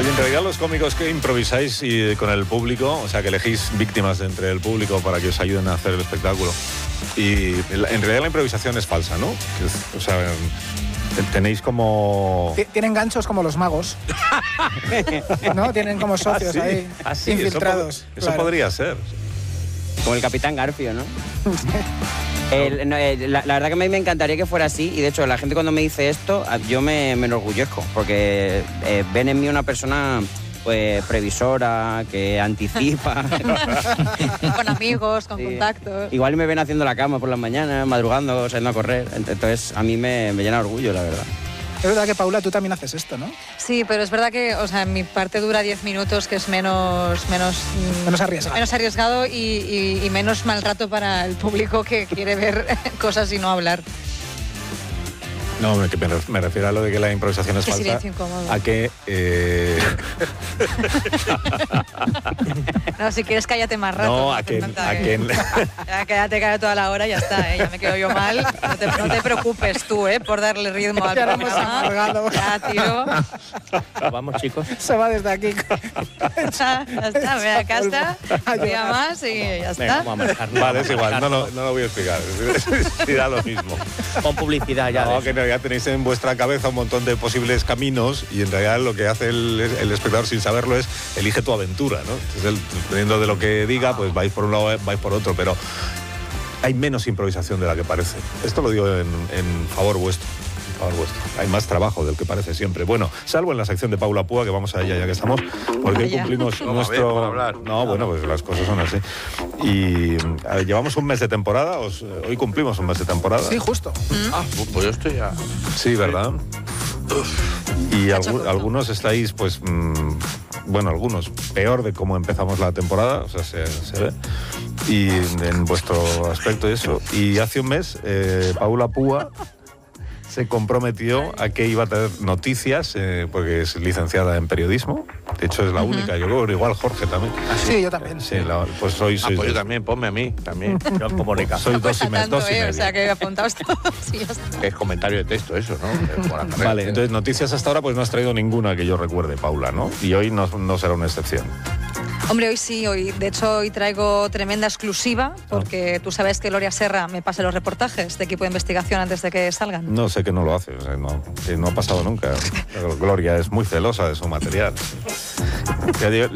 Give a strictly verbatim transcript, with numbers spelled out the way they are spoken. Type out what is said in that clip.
Oye, en realidad los cómicos que improvisáis y con el público, o sea, que elegís víctimas de entre el público para que os ayuden a hacer el espectáculo. Y en realidad la improvisación es falsa, ¿no? Que es, o sea, tenéis como... Tienen ganchos como los magos, ¿no? Tienen como socios ¿Ah, sí? ahí, ¿Ah, sí? infiltrados. Eso, po eso claro. podría ser. Como el Capitán Garfio, ¿no? el, no el, la, la verdad que a mí me encantaría que fuera así, y de hecho la gente cuando me dice esto, yo me, me enorgullezco, porque eh, ven en mí una persona pues previsora, que anticipa. Con amigos, con sí. contactos. Igual me ven haciendo la cama por las mañanas, madrugando, saliendo a correr. Entonces a mí me, me llena de orgullo, la verdad. Es verdad que, Paula, tú también haces esto, ¿no? Sí, pero es verdad que, o sea, mi parte dura diez minutos, que es menos... Menos, menos arriesgado. Menos arriesgado y, y, y menos mal rato para el público que quiere ver cosas y no hablar. No, me, me refiero a lo de que la improvisación es Qué falsa. silencio incómodo. A que... Eh... No, si quieres cállate más rato. No, no a que... tanta, A eh. que... Ya, quédate callado toda la hora y ya está, ¿eh? Ya me quedo yo mal. No te, no te preocupes tú, ¿eh? Por darle ritmo al Ya lo hemos programa. amargado. Ya, tío. Vamos, chicos. Se va desde aquí. Ya, ya está, ve acá está. Un día más y ya está. Venga, vamos a manejarnos. Vale, es igual, no, no, no lo voy a explicar. Sí, da lo mismo. Con publicidad ya. No, que en realidad tenéis en vuestra cabeza un montón de posibles caminos y en realidad lo que hace el, el espectador sin saberlo es elige tu aventura, ¿no? Entonces, el, dependiendo de lo que diga, pues vais por un lado, vais por otro, pero hay menos improvisación de la que parece. Esto lo digo en, en favor vuestro. En favor vuestro. Hay más trabajo del que parece siempre. Bueno, salvo en la sección de Paula Púa, que vamos a ella ya que estamos, porque hoy cumplimos Vamos a nuestro... ver, para hablar. No, bueno, pues las cosas son así. Y a ver, llevamos un mes de temporada, os, hoy cumplimos un mes de temporada. Sí, justo. Ah, pues yo estoy ya... Sí, ¿verdad? Y algu algunos estáis, pues, mmm, bueno, algunos peor de cómo empezamos la temporada, o sea, se, se ve, y en vuestro aspecto y eso. Y hace un mes, eh, Paula Púa se comprometió a que iba a tener noticias, eh, porque es licenciada en periodismo. De hecho, es la única. Yo creo que igual Jorge también. Sí, yo también. Sí, la, pues hoy Ah, sois pues yo dos. también, ponme a mí, también. Yo como Reca. Sois dos y, Cuesta mes, tanto, dos y ¿eh? medio. O sea, que apuntaos todos y ya está. Que es comentario de texto eso, ¿no? Eh, por la carrera. Vale, entonces noticias hasta ahora pues no has traído ninguna que yo recuerde, Paula, ¿no? Y hoy no, no será una excepción. Hombre, hoy sí, hoy de hecho hoy traigo tremenda exclusiva, porque tú sabes que Gloria Serra me pasa los reportajes de equipo de investigación antes de que salgan. No sé que no lo hace, o sea, no, que no ha pasado nunca. Gloria es muy celosa de su material. Ya digo,